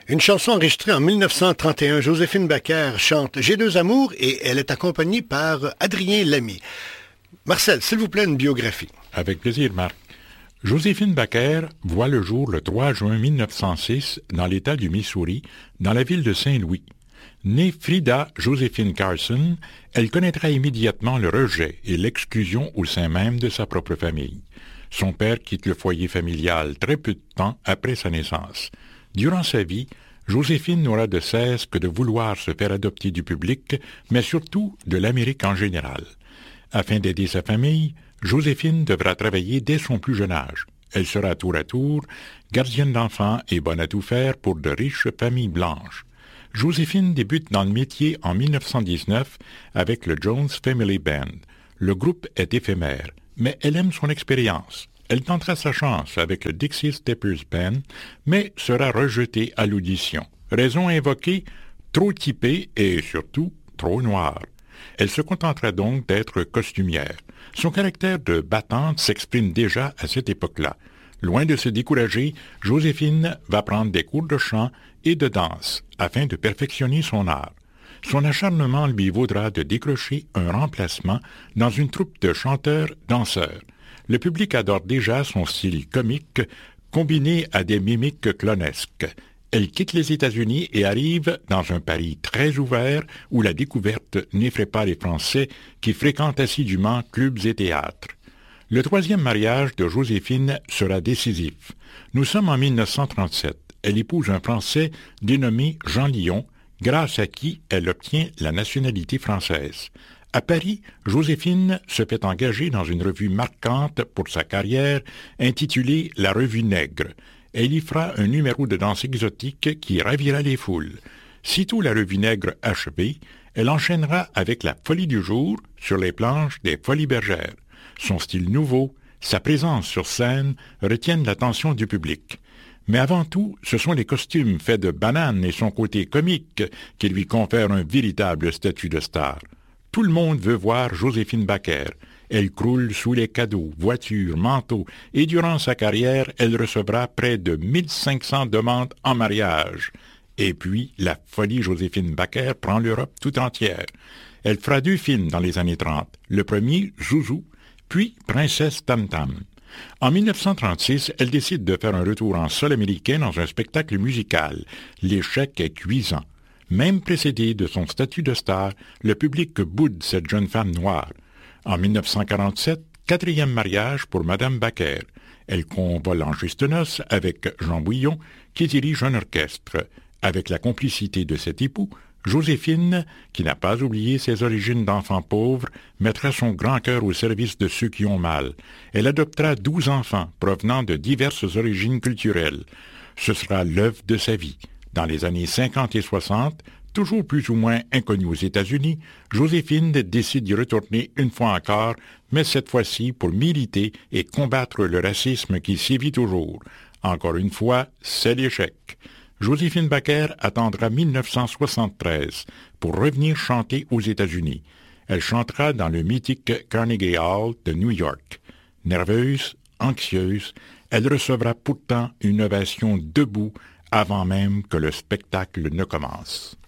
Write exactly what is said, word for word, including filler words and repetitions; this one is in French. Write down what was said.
Une chanson enregistrée en mille neuf cent trente et un, Joséphine Baker chante J'ai deux amours et elle est accompagnée par Adrien Lamy. Marcel, s'il vous plaît, une biographie. Avec plaisir, Marc. Joséphine Baker voit le jour le trois juin mille neuf cent six dans l'État du Missouri, dans la ville de Saint-Louis. Née Frida Joséphine Carson, elle connaîtra immédiatement le rejet et l'exclusion au sein même de sa propre famille. Son père quitte le foyer familial très peu de temps après sa naissance. Durant sa vie, Joséphine n'aura de cesse que de vouloir se faire adopter du public, mais surtout de l'Amérique en général. Afin d'aider sa famille, Joséphine devra travailler dès son plus jeune âge. Elle sera tour à tour gardienne d'enfants et bonne à tout faire pour de riches familles blanches. Joséphine débute dans le métier en mille neuf cent dix-neuf avec le Jones Family Band. Le groupe est éphémère, mais elle aime son expérience. Elle tentera sa chance avec le Dixie Steppers Band, mais sera rejetée à l'audition. Raison invoquée, trop typée et surtout trop noire. Elle se contentera donc d'être costumière. Son caractère de battante s'exprime déjà à cette époque-là. Loin de se décourager, Joséphine va prendre des cours de chant et de danse afin de perfectionner son art. Son acharnement lui vaudra de décrocher un remplacement dans une troupe de chanteurs-danseurs. Le public adore déjà son style comique, combiné à des mimiques clownesques. Elle quitte les États-Unis et arrive dans un Paris très ouvert où la découverte n'effraie pas les Français qui fréquentent assidûment clubs et théâtres. Le troisième mariage de Joséphine sera décisif. Nous sommes en mille neuf cent trente-sept. Elle épouse un Français dénommé Jean Lyon, grâce à qui elle obtient la nationalité française. À Paris, Joséphine se fait engager dans une revue marquante pour sa carrière, intitulée La Revue Nègre. Elle y fera un numéro de danse exotique qui ravira les foules. Sitôt la Revue Nègre achevée, elle enchaînera avec la Folie du jour sur les planches des Folies Bergères. Son style nouveau, sa présence sur scène retiennent l'attention du public. Mais avant tout, ce sont les costumes faits de bananes et son côté comique qui lui confèrent un véritable statut de star. Tout le monde veut voir Joséphine Baker. Elle croule sous les cadeaux, voitures, manteaux, et durant sa carrière, elle recevra près de mille cinq cents demandes en mariage. Et puis, la folie Joséphine Baker prend l'Europe tout entière. Elle fera deux films dans les années trente. Le premier, Zouzou, puis Princesse Tam Tam. En mille neuf cent trente-six, elle décide de faire un retour en sol américain dans un spectacle musical. L'échec est cuisant. Même précédé de son statut de star, le public boude cette jeune femme noire. En mille neuf cent quarante-sept, quatrième mariage pour Madame Baker. Elle convole en juste noces avec Jean Bouillon, qui dirige un orchestre. Avec la complicité de cet époux, Joséphine, qui n'a pas oublié ses origines d'enfant pauvre, mettra son grand cœur au service de ceux qui ont mal. Elle adoptera douze enfants provenant de diverses origines culturelles. Ce sera l'œuvre de sa vie. Dans les années cinquante et soixante, toujours plus ou moins inconnue aux États-Unis, Joséphine décide d'y retourner une fois encore, mais cette fois-ci pour militer et combattre le racisme qui sévit toujours. Encore une fois, c'est l'échec. Joséphine Baker attendra mille neuf cent soixante-treize pour revenir chanter aux États-Unis. Elle chantera dans le mythique Carnegie Hall de New York. Nerveuse, anxieuse, elle recevra pourtant une ovation debout avant même que le spectacle ne commence.